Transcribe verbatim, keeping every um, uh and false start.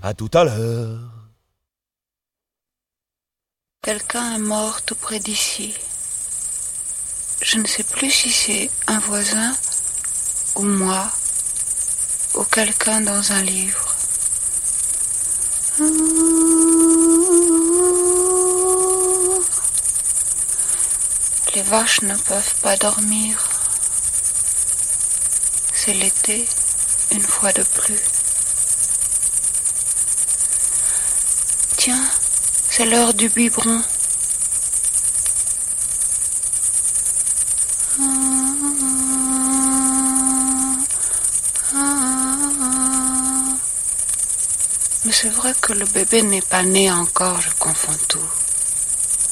À tout à l'heure. Quelqu'un est mort tout près d'ici. Je ne sais plus si c'est un voisin ou moi ou quelqu'un dans un livre. Les vaches ne peuvent pas dormir. C'est l'été, une fois de plus. Tiens, c'est l'heure du biberon. Mais c'est vrai que le bébé n'est pas né encore, je confonds tout.